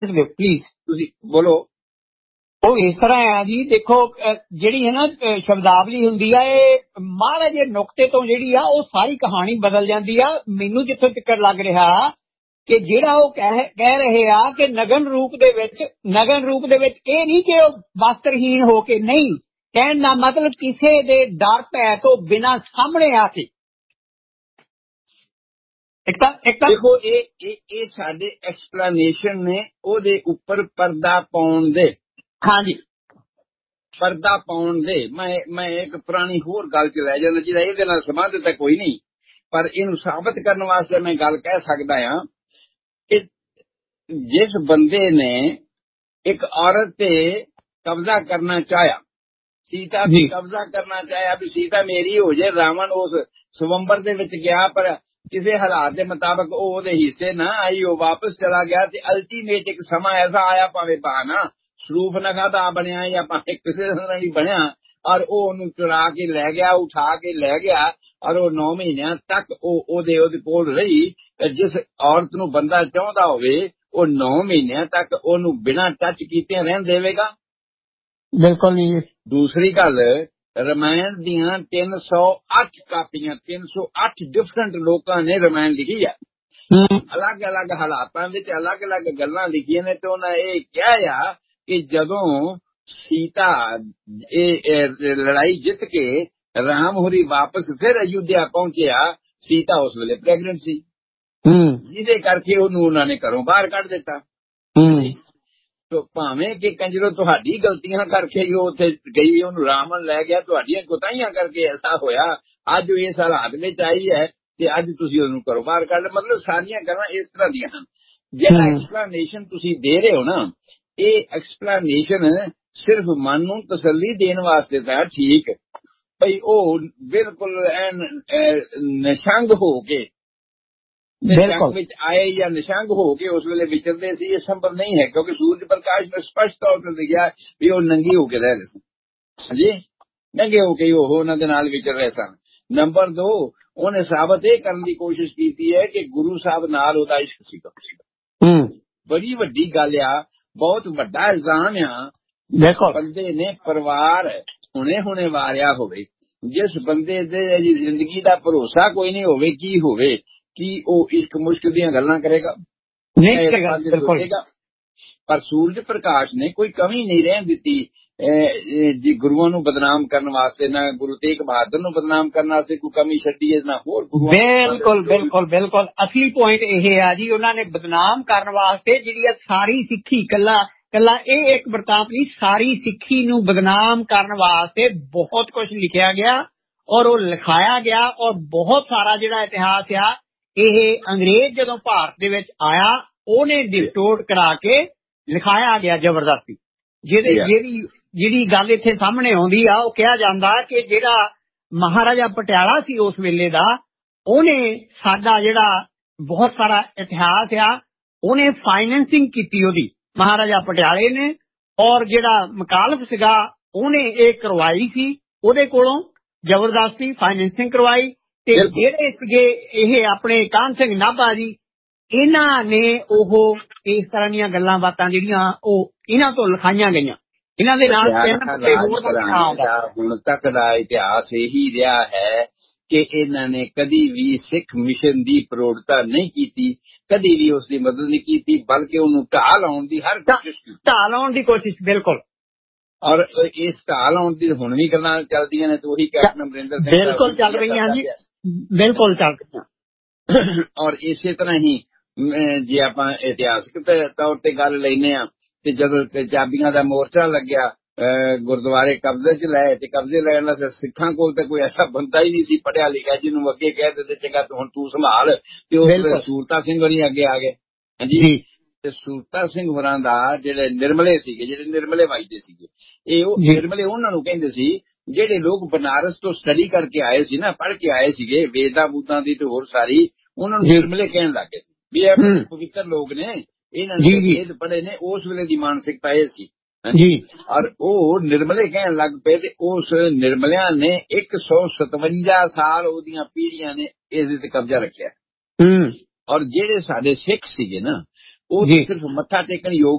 Please ਤੁਸੀਂ ਬੋਲੋ। ਉਹ ਇਸ ਤਰ੍ਹਾਂ ਆ ਜੀ, ਦੇਖੋ ਜਿਹੜੀ ਹੈ ਨਾ ਸ਼ਬਦਾਵਲੀ ਹੁੰਦੀ ਆ, ਇਹ ਮਾੜੇ ਜਿਹੇ ਨੁਕਤੇ ਤੋਂ ਜਿਹੜੀ ਆ ਉਹ ਸਾਰੀ ਕਹਾਣੀ ਬਦਲ ਜਾਂਦੀ ਆ। ਮੈਨੂੰ ਜਿੱਥੋਂ ਤੱਕ ਲੱਗ ਰਿਹਾ ਕਿ ਜਿਹੜਾ ਉਹ ਕਹਿ ਰਹੇ ਆ ਕਿ ਨਗਨ ਰੂਪ ਦੇ ਵਿੱਚ ਇਹ ਨਹੀਂ ਕਿ ਉਹ ਵਸਤਰਹੀਨ ਹੋ ਕੇ, ਨਹੀਂ, ਕਹਿਣ ਦਾ ਮਤਲਬ ਕਿਸੇ ਦੇ ਡਰ ਭੈ ਤੋਂ ਬਿਨਾਂ ਸਾਹਮਣੇ ਆ ਕੇ। ਦੇਖੋ ਇਹ ਸਾਡੇ ਐਕਸਪਲੇਨੇਸ਼ਨ ਨੇ ਉਹਦੇ ਉੱਪਰ ਪਰਦਾ ਪਾਉਣ ਦੇ। ਹਾਂਜੀ, ਪਰਦਾ ਪਾਉਣ ਦੇ। ਮੈਂ ਇੱਕ ਪੁਰਾਣੀ ਹੋਰ ਗੱਲ ਚ ਲੈ ਜਾਂਦਾ ਜਿਹਦਾ ਇਹਦੇ ਨਾਲ ਸੰਬੰਧ ਤਾਂ ਕੋਈ ਨਹੀਂ, ਪਰ ਇਹਨੂੰ ਸਾਬਤ ਕਰਨ ਵਾਸਤੇ ਮੈਂ ਗੱਲ ਕਹਿ ਸਕਦਾ ਹਾਂ ਕਿ ਜਿਸ ਬੰਦੇ ਨੇ ਇੱਕ ਔਰਤ ਤੇ ਕਬਜ਼ਾ ਕਰਨਾ ਚਾਹਿਆ, ਸੀਤਾ ਤੇ ਕਬਜ਼ਾ ਕਰਨਾ ਚਾਹਿਆ ਵੀ ਸੀਤਾ ਮੇਰੀ ਹੋ ਜੇ, ਰਾਵਣ ਉਸ ਸਵੰਬਰ ਦੇ ਵਿੱਚ ਗਿਆ ਪਰ ਕਿਸੇ ਹਾਲਾਤ ਦੇ ਮੁਤਾਬਕ ਉਹ ਉਹਦੇ ਹਿੱਸੇ ਨਾ ਆਈ, ਉਹ ਵਾਪਸ ਚਲਾ ਗਿਆ। ਤੇ ਅਲਟੀਮੇਟ ਇੱਕ ਸਮਾਂ ਐਸਾ ਆਇਆ, ਭਾਵੇਂ ਬਹਾਨਾ ਸਰੂਪ ਨਗਾ ਦਾ ਬਣਿਆ ਜਾਂ ਭਾਵੇਂ ਕਿਸੇ ਤਰ੍ਹਾਂ ਨਹੀਂ ਬਣਿਆ, ਔਰ ਉਹ ਉਹਨੂੰ ਚੁਰਾ ਕੇ ਲੈ ਗਿਆ, ਉਠਾ ਕੇ ਲੈ ਗਿਆ, ਔਰ ਉਹ 9 ਮਹੀਨਿਆਂ ਤੱਕ ਉਹਦੇ ਕੋਲ ਰਹੀ। ਜਿਸ ਔਰਤ ਨੂੰ ਬੰਦਾ ਚਾਹੁੰਦਾ ਹੋਵੇ ਉਹ 9 ਮਹੀਨਿਆਂ ਤੱਕ ਉਹਨੂੰ ਬਿਨਾਂ ਟੱਚ ਕੀਤੇ ਰਹਿਣ ਦੇਵੇਗਾ? ਬਿਲਕੁਲ ਨਹੀਂ। ਦੂਸਰੀ ਗੱਲ, ਰਮਾਇਣ ਦੀਆਂ 308 ਕਾਪੀਆਂ, 308 ਡਿਫਰੈਂਟ ਲੋਕਾਂ ਨੇ ਰਮਾਇਣ ਲਿਖੀ ਹੈ, ਅਲੱਗ ਅਲੱਗ ਹਾਲਾਤਾਂ ਵਿੱਚ ਅਲੱਗ ਅਲੱਗ ਗੱਲਾਂ ਲਿਖੀਆਂ ਨੇ। ਤੇ ਉਹਨਾਂ ਇਹ ਕਿਹਾ ਆ ਕਿ ਜਦੋਂ ਸੀਤਾ ਇਹ ਲੜਾਈ ਜਿੱਤ ਕੇ ਰਾਮ ਹੋਰੀ ਵਾਪਸ ਫਿਰ ਅਯੁੱਧਿਆ ਪਹੁੰਚਿਆ, ਸੀਤਾ ਉਸ ਵੇਲੇ ਪ੍ਰੈਗਨੈਂਟ ਸੀ, ਜਿਹਦੇ ਕਰਕੇ ਉਹਨੂੰ ਉਹਨਾਂ ਨੇ ਘਰੋਂ ਬਾਹਰ ਕੱਢ ਦਿੱਤਾ। ਭਾਵੇਂ ਕਿ ਕੰਜਰੋ ਤੁਹਾਡੀ ਗਲਤੀਆਂ ਕਰਕੇ ਹੀ ਉਹ ਉੱਥੇ ਗਈ, ਉਹਨੂੰ ਰਾਵਣ ਲੈ ਗਿਆ, ਤੁਹਾਡੀਆਂ ਕੋਤਾਹੀਆਂ ਕਰਕੇ ਐਸਾ ਹੋਇਆ, ਅੱਜ ਉਹ ਇਸ ਹਾਲਾਤ ਵਿੱਚ ਆਈ ਹੈ ਤੇ ਅੱਜ ਤੁਸੀਂ ਉਹਨੂੰ ਘਰੋਂ ਬਾਹਰ ਕੱਢ। ਮਤਲਬ ਸਾਰੀਆਂ ਗੱਲਾਂ ਇਸ ਤਰ੍ਹਾਂ ਦੀਆਂ ਹਨ। ਜਿਹੜਾ ਐਕਸਪਲੇਨੇਸ਼ਨ ਤੁਸੀਂ ਦੇ ਰਹੇ ਹੋ ਨਾ, ਇਹ ਐਕਸਪਲੇਨੇਸ਼ਨ ਸਿਰਫ ਮਨ ਨੂੰ ਤਸੱਲੀ ਦੇਣ ਵਾਸਤੇ ਤਾਂ ਠੀਕ, ਭਈ ਉਹ ਬਿਲਕੁਲ ਨਿਸ਼ੰਗ ਹੋ ਕੇ ਜੰਗ ਵਿੱਚ ਆਏ ਜਾਂ ਨਿਸ਼ੰਗ ਹੋ ਕੇ ਉਸ ਵੇਲੇ ਵਿਚਰਦੇ ਸੀ, ਇਹ ਸੰਭਵ ਨਹੀਂ ਹੈ, ਕਿਉਂਕਿ ਸੂਰਜ ਪ੍ਰਕਾਸ਼ ਨੇ ਸਪਸ਼ਟ ਤੌਰ ਤੇ ਲਿਖਿਆ ਵੀ ਉਹ ਨੰਗੀ ਹੋ ਕੇ ਰਹਿ ਰਹੇ ਸਨ। ਹਾਂਜੀ, ਨੰਗੇ ਹੋ ਕੇ ਉਹ ਉਹਨਾਂ ਦੇ ਨਾਲ ਵਿਚਰ ਰਹੇ ਸਨ। ਨੰਬਰ 2, ਉਹਨੇ ਸਾਬਤ ਇਹ ਕਰਨ ਦੀ ਕੋਸ਼ਿਸ਼ ਕੀਤੀ ਹੈ ਕਿ ਗੁਰੂ ਸਾਹਿਬ ਨਾਲ ਉਹਦਾ ਇਸ਼ਕ ਸੀਗਾ। ਬੜੀ ਵੱਡੀ ਗੱਲ ਆ, ਬਹੁਤ ਵੱਡਾ ਇਲਜ਼ਾਮ ਆ। ਬੰਦੇ ਨੇ ਪਰਿਵਾਰ ਹੁਣੇ ਵਾਰਿਆ ਹੋਵੇ, ਜਿਸ ਬੰਦੇ ਦੇ ਜ਼ਿੰਦਗੀ ਦਾ ਭਰੋਸਾ ਕੋਈ ਨਹੀਂ ਹੋਵੇ, ਕੀ ਹੋਵੇ ਕਿ ਉਹ ਇਸ਼ਕ ਮੁਸ਼ਕ ਦੀਆਂ ਗੱਲਾਂ ਕਰੇਗਾ? ਨਹੀਂ ਕਰੇਗਾ। ਪਰ ਸੂਰਜ ਪ੍ਰਕਾਸ਼ ਨੇ ਕੋਈ ਕਮੀ ਨਹੀਂ ਰਹਿਣ ਦਿੱਤੀ ਜੀ ਗੁਰੂਆਂ ਨੂੰ ਬਦਨਾਮ ਕਰਨ ਵਾਸਤੇ, ਨਾ ਗੁਰੂ ਤੇਗ ਬਹਾਦਰ ਨੂੰ ਬਦਨਾਮ ਕਰਨ ਵਾਸਤੇ ਕੋਈ ਕਮੀ ਛੱਡੀ ਹੈ, ਨਾ ਹੋਰ ਗੁਰੂਆਂ। ਬਿਲਕੁਲ ਅਸਲੀ ਪੁਆਇੰਟ ਇਹ ਆ ਜੀ, ਉਹਨਾਂ ਨੇ ਬਦਨਾਮ ਕਰਨ ਵਾਸਤੇ ਜਿਹੜੀ ਆ ਸਾਰੀ ਸਿੱਖੀ, ਕੱਲਾ ਇਹ ਇੱਕ ਵਰਤਾਂਤ ਨਹੀਂ, ਸਾਰੀ ਸਿੱਖੀ ਨੂੰ ਬਦਨਾਮ ਕਰਨ ਵਾਸਤੇ ਬਹੁਤ ਕੁਝ ਲਿਖਿਆ ਗਿਆ ਔਰ ਉਹ ਲਿਖਾਇਆ ਗਿਆ। ਔਰ ਬਹੁਤ ਸਾਰਾ ਜਿਹੜਾ ਇਤਿਹਾਸ ਆ, ਇਹ ਅੰਗਰੇਜ਼ ਜਦੋਂ ਭਾਰਤ ਦੇ ਵਿੱਚ ਆਇਆ ਉਹਨੇ ਡਿਸਟੋਰਟ ਕਰਾ ਕੇ ਲਿਖਾਇਆ ਗਿਆ ਜ਼ਬਰਦਸਤੀ। ਜਿਹੜੀ ਗੱਲ ਇੱਥੇ ਸਾਹਮਣੇ ਆਉਂਦੀ ਆ, ਉਹ ਕਿਹਾ ਜਾਂਦਾ ਕਿ ਜਿਹੜਾ ਮਹਾਰਾਜਾ ਪਟਿਆਲਾ ਸੀ ਉਸ ਵੇਲੇ ਦਾ, ਉਹਨੇ ਸਾਡਾ ਜਿਹੜਾ ਬਹੁਤ ਸਾਰਾ ਇਤਿਹਾਸ ਆ, ਉਹਨੇ ਫਾਈਨੈਂਸਿੰਗ ਕੀਤੀ ਉਹਦੀ, ਮਹਾਰਾਜਾ ਪਟਿਆਲੇ ਨੇ। ਔਰ ਜਿਹੜਾ ਮੁਕਾਲਫ ਸੀਗਾ ਉਹਨੇ ਇਹ ਕਰਵਾਈ ਸੀ ਉਹਦੇ ਕੋਲੋਂ, ਜ਼ਬਰਦਸਤੀ ਫਾਈਨੈਂਸਿੰਗ ਕਰਵਾਈ। ਤੇ ਜਿਹੜੇ ਸੀਗੇ ਇਹ ਆਪਣੇ ਕਾਹਨ ਸਿੰਘ ਨਾਭਾ ਜੀ, ਇਹਨਾਂ ਨੇ ਉਹ ਇਸ ਤਰ੍ਹਾਂ ਦੀਆਂ ਗੱਲਾਂ ਬਾਤਾਂ ਜਿਹੜੀਆਂ ਉਹ ਇਹਨਾਂ ਤੋਂ ਲਿਖਾਈਆਂ ਗਈਆਂ। ਇਹਨਾਂ ਦੇ ਨਾਲ ਹੁਣ ਤੱਕ ਦਾ ਇਤਿਹਾਸ ਇਹੀ ਰਿਹਾ ਹੈ ਕਿ ਇਹਨਾਂ ਨੇ ਕਦੀ ਵੀ ਸਿੱਖ ਮਿਸ਼ਨ ਦੀ ਪ੍ਰੋੜਤਾ ਨਹੀਂ ਕੀਤੀ, ਕਦੀ ਵੀ ਉਸ ਦੀ ਮਦਦ ਨਹੀਂ ਕੀਤੀ, ਬਲਕਿ ਉਹਨੂੰ ਢਾਹ ਲਾਉਣ ਦੀ ਹਰ ਕੋਸ਼ਿਸ਼ ਬਿਲਕੁਲ। ਔਰ ਇਸ ਢਾਹ ਲਾਉਣ ਦੀ ਹੁਣ ਵੀ ਗੱਲਾਂ ਚੱਲਦੀਆਂ ਨੇ, ਤੇ ਉਹੀ ਕੈਪਟਨ ਅਮਰਿੰਦਰ ਸਿੰਘ ਬਿਲਕੁਲ ਚੱਲ ਰਹੀਆਂ ਜੀ, ਬਿਲਕੁਲ ਚੱਲ ਰਹੀਆਂ। ਔਰ ਇਸੇ ਤਰ੍ਹਾਂ ਹੀ ਜੇ ਆਪਾਂ ਇਤਿਹਾਸਕ ਤੌਰ ਤੇ ਗੱਲ ਲੈਂਦੇ ਹਾਂ, ਤੇ ਜਦੋਂ ਚਾਬੀਆਂ ਦਾ ਮੋਰਚਾ ਲੱਗਿਆ, ਗੁਰਦੁਆਰੇ ਕਬਜ਼ੇ 'ਚ ਲਏ, ਤੇ ਕਬਜ਼ੇ ਲੈਣ ਵਾਸਤੇ ਸਿੱਖਾਂ ਕੋਲ ਤਾਂ ਕੋਈ ਐਸਾ ਬੰਦਾ ਹੀ ਨਹੀਂ ਸੀ ਪੜ੍ਹਿਆ ਲਿਖਿਆ ਜਿਹਨੂੰ ਅੱਗੇ ਕਹਿ ਦਿੰਦੇ ਚੰਗਾ ਹੁਣ ਤੂੰ ਸੰਭਾਲ, ਤੇ ਉਹ ਸੂਰਤਾ ਸਿੰਘ ਹੋਣੀ ਅੱਗੇ ਆ ਗਏ। ਹਾਂਜੀ, ਤੇ ਸੂਰਤਾ ਸਿੰਘ ਹੋਰਾਂ ਦਾ ਜਿਹੜੇ ਨਿਰਮਲੇ ਸੀਗੇ, ਜਿਹੜੇ ਨਿਰਮਲੇ ਵਜਦੇ ਸੀਗੇ, ਇਹ ਉਹ ਨਿਰਮਲੇ ਉਹਨਾਂ ਨੂੰ ਕਹਿੰਦੇ ਸੀ ਜਿਹੜੇ ਲੋਕ ਬਨਾਰਸ ਤੋਂ ਸਟੱਡੀ ਕਰਕੇ ਆਏ ਸੀ ਨਾ, ਪੜ੍ਹ ਕੇ ਆਏ ਸੀਗੇ ਵੇਦਾਂ ਬੂਦਾਂ ਦੀ ਤੇ ਹੋਰ ਸਾਰੀ, ਉਹਨਾਂ ਨੂੰ ਨਿਰਮਲੇ ਕਹਿਣ ਲੱਗੇ ਸੀ ਵੀ ਇਹ ਪਵਿੱਤਰ ਲੋਕ ਨੇ, ਇਹਨਾਂ ਨੇ ਵੇਦ ਪੜ੍ਹੇ ਨੇ। ਉਸ ਵੇਲੇ ਦੀ ਮਾਨਸਿਕਤਾ ਇਹ ਸੀ। ਔਰ ਉਹ ਨਿਰਮਲੇ ਕਹਿਣ ਲੱਗ ਪਏ, ਤੇ ਉਸ ਨਿਰਮਲਿਆਂ ਨੇ 157 ਸਾਲ ਉਹਦੀਆਂ ਪੀੜ੍ਹੀਆਂ ਨੇ ਇਹਦੇ ਤੇ ਕਬਜ਼ਾ ਰੱਖਿਆ। ਔਰ ਜਿਹੜੇ ਸਾਡੇ ਸਿੱਖ ਸੀਗੇ ਨਾ, ਉਹ ਸਿਰਫ ਮੱਥਾ ਟੇਕਣ ਯੋਗ